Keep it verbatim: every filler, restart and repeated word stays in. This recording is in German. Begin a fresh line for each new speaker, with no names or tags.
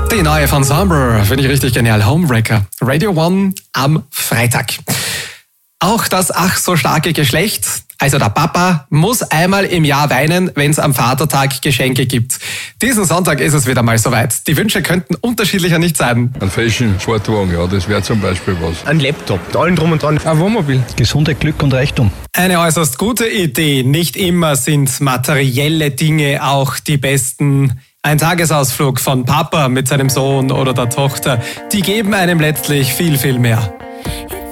Die neue von Ensemble finde ich richtig genial. Homewrecker. Radio One am Freitag. Auch das ach so starke Geschlecht, also der Papa, muss einmal im Jahr weinen, wenn es am Vatertag Geschenke gibt. Diesen Sonntag ist es wieder mal soweit. Die Wünsche könnten unterschiedlicher nicht sein.
Ein Fashion-Sportwagen, ja, das wäre zum Beispiel was.
Ein Laptop, mit allem drum und dran.
Ein Wohnmobil. Gesundheit, Glück und Reichtum.
Eine äußerst gute Idee. Nicht immer sind materielle Dinge auch die besten. Ein Tagesausflug von Papa mit seinem Sohn oder der Tochter, die geben einem letztlich viel, viel mehr.